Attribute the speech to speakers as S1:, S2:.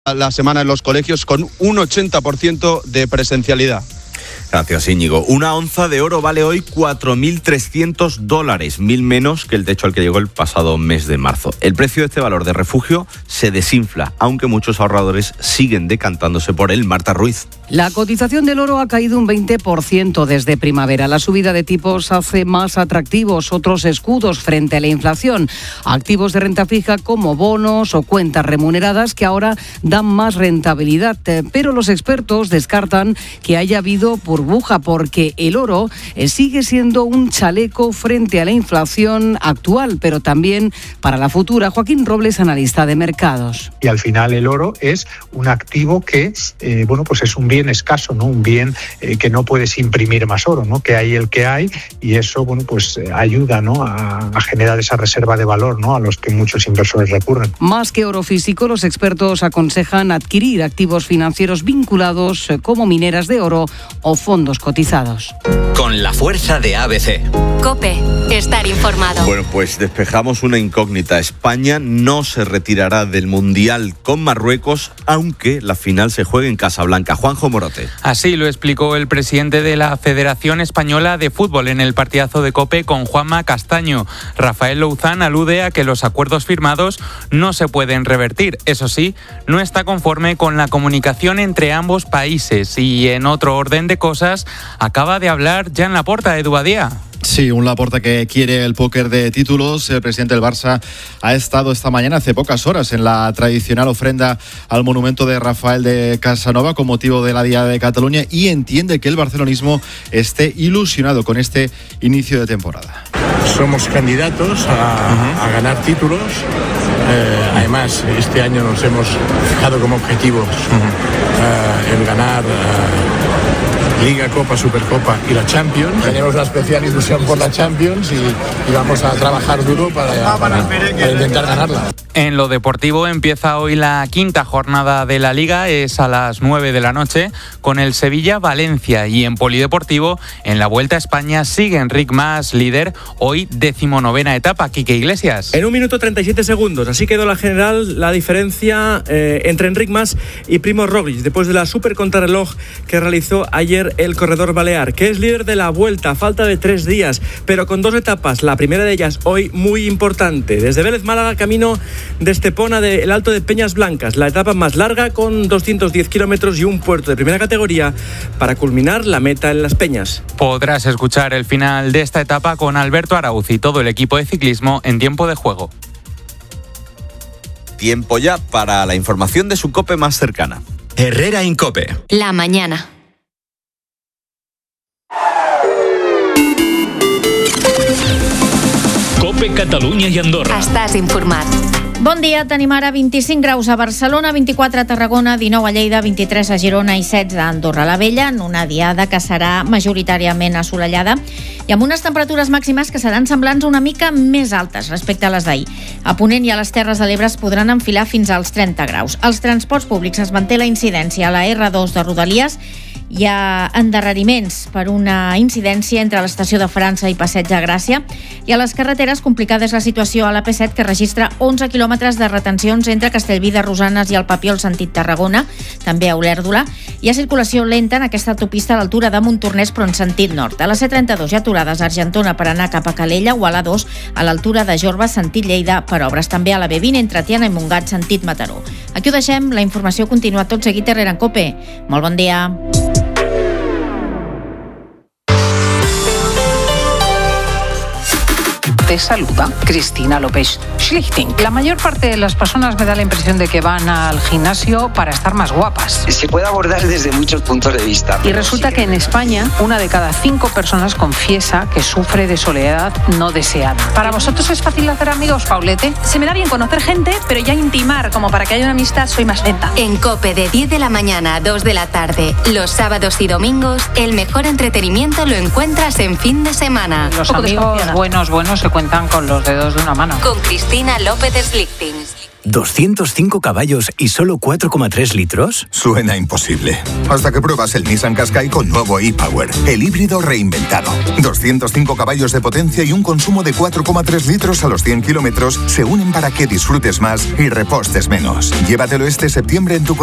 S1: la semana en los colegios con un 80% de presencialidad.
S2: Gracias, Íñigo. Una onza de oro vale hoy $4.300, 1.000 menos que el techo al que llegó el pasado mes de marzo. El precio de este valor de refugio se desinfla, aunque muchos ahorradores siguen decantándose por él. Marta Ruiz.
S3: La cotización del oro ha caído un 20% desde primavera. La subida de tipos hace más atractivos otros escudos frente a la inflación. Activos de renta fija como bonos o cuentas remuneradas que ahora dan más rentabilidad. Pero los expertos descartan que haya habido burbuja porque el oro sigue siendo un chaleco frente a la inflación actual, pero también para la futura. Joaquín Robles, analista de mercados.
S4: Y al final el oro es un activo que, pues es un bien escaso, ¿no? Un bien que no puedes imprimir más oro, ¿no? Que hay el que hay y eso, ayuda, ¿no? a generar esa reserva de valor, ¿no? A los que muchos inversores recurren.
S3: Más que oro físico, los expertos aconsejan adquirir activos financieros vinculados como mineras de oro o fondos cotizados.
S5: Con la fuerza de ABC.
S6: COPE. Estar informado.
S2: Bueno, pues despejamos una incógnita. España no se retirará del Mundial con Marruecos, aunque la final se juegue en Casablanca. Juanjo Morote.
S7: Así lo explicó el presidente de la Federación Española de Fútbol en el partidazo de COPE con Juanma Castaño. Rafael Louzán alude a que los acuerdos firmados no se pueden revertir. Eso sí, no está conforme con la comunicación entre ambos países y, en otro orden de cosas, acaba de hablar Jan Laporta, Edu Badía.
S8: Sí, un Laporta que quiere el póker de títulos. El presidente del Barça ha estado esta mañana, hace pocas horas, en la tradicional ofrenda al monumento de Rafael de Casanova con motivo de la Diada de Cataluña y entiende que el barcelonismo esté ilusionado con este inicio de temporada.
S9: Somos candidatos a ganar títulos. Además, este año nos hemos fijado como objetivos el ganar Liga, Copa, Supercopa y la Champions. Tenemos una especial ilusión por la Champions y vamos a trabajar duro para intentar ganarla.
S7: En lo deportivo empieza hoy la quinta jornada de la Liga, es a las 9 de la noche, con el Sevilla-Valencia. Y en polideportivo, en la Vuelta a España, sigue Enric Mas, líder, hoy 19ª etapa. Quique Iglesias.
S10: En 1 minuto 37 segundos, así quedó la general, la diferencia entre Enric Mas y Primož Roglič, después de la supercontrarreloj que realizó ayer el corredor balear, que es líder de la Vuelta a falta de 3 días, pero con 2 etapas, la primera de ellas hoy muy importante, desde Vélez Málaga camino de Estepona del Alto de Peñas Blancas, la etapa más larga con 210 kilómetros y un puerto de primera categoría para culminar la meta en Las Peñas.
S7: Podrás escuchar el final de esta etapa con Alberto Arauz y todo el equipo de ciclismo en Tiempo de Juego.
S2: Tiempo ya para la información de su COPE más cercana.
S5: Herrera en COPE.
S6: La mañana.
S11: COPE Catalunya i Andorra.
S6: Estàs informat.
S12: Bon dia, tenim ara 25 graus a Barcelona, 24 a Tarragona, 19 a Lleida, 23 a Girona i 16 a Andorra la Vella, en una diada que serà majoritàriament assolellada i amb unes temperatures màximes que seran semblants una mica més altes respecte a les d'ahir. A Ponent i a les Terres de l'Ebre es podran enfilar fins als 30 graus. Als transports públics es manté la incidència a la R2 de Rodalies. Hi ha endarreriments per una incidència entre l'estació de França i Passeig de Gràcia, i a les carreteres complicada és la situació a la P7, que registra 11 quilòmetres de retencions entre Castellví de Rosanes i el Papiol sentit Tarragona, també a Olèrdola. Hi ha circulació lenta en aquesta autopista a l'altura de Montornès, però en sentit nord. A la C32 hi ha aturades a Argentona per anar cap a Calella, o a la 2 a l'altura de Jorba sentit Lleida per obres. També a la B20 entre Tiana i Montgat sentit Mataró. Aquí ho deixem, la informació continua tot seguit a Herrera en COPE. Molt bon dia.
S13: Te saluda Cristina López Schlichting. La mayor parte de las personas me da la impresión de que van al gimnasio para estar más guapas.
S14: Se puede abordar desde muchos puntos de vista.
S13: Y resulta que en España, 1 de cada 5 personas confiesa que sufre de soledad no deseada. ¿Para vosotros es fácil hacer amigos, Paulete?
S15: Se me da bien conocer gente, pero ya intimar, como para que haya una amistad, soy más lenta.
S6: En COPE, de 10 de la mañana a 2 de la tarde, los sábados y domingos, el mejor entretenimiento lo encuentras en fin de semana.
S13: Los amigos buenos se cuentan con los dedos de una mano.
S6: Con Cristina López Schlichting.
S16: ¿205 caballos y solo 4,3 litros?
S17: Suena imposible. Hasta que pruebas el Nissan Qashqai con nuevo e-Power, el híbrido reinventado. 205 caballos de potencia y un consumo de 4,3 litros a los 100 kilómetros se unen para que disfrutes más y repostes menos. Llévatelo este septiembre en tu